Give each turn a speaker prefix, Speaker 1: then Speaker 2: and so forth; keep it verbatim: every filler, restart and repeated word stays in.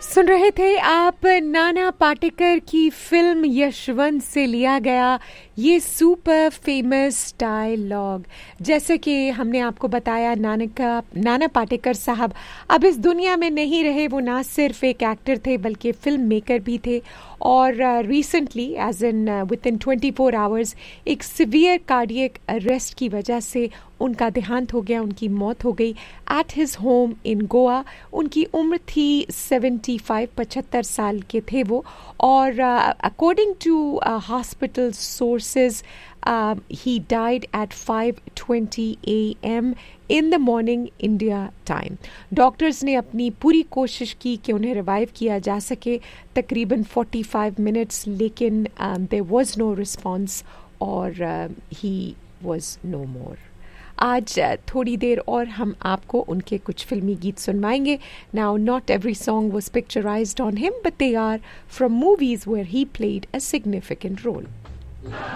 Speaker 1: सुन रहे थे आप नाना पाटेकर की फिल्म यशवंत से लिया गया ये सुपर फेमस डायलॉग। जैसे कि हमने आपको बताया, नाना का नाना पाटेकर साहब अब इस दुनिया में नहीं रहे। वो ना सिर्फ एक एक्टर थे बल्कि फिल्म मेकर भी थे। और recently as in with in twenty four hours एक सिवियर कार्डियक अरेस्ट की वजह से उनका देहांत हो गया, उनकी मौत हो गई at his home in Goa. उनकी उम्र थी सेवेंटी फाइव, पचहत्तर साल के थे वो। और according to hospital sources he died eight five twenty A M in the morning India time. Doctors ने अपनी पूरी कोशिश की कि उन्हें रिवाइव किया जा सके, तकरीबन फोर्टी फाइव मिनट्स, लेकिन देयर वाज नो रिस्पॉन्स और ही वाज नो मोर। आज थोड़ी देर और हम आपको उनके कुछ फिल्मी गीत सुनवाएंगे। Now not every song was picturised on him but they are from movies where he played a significant role.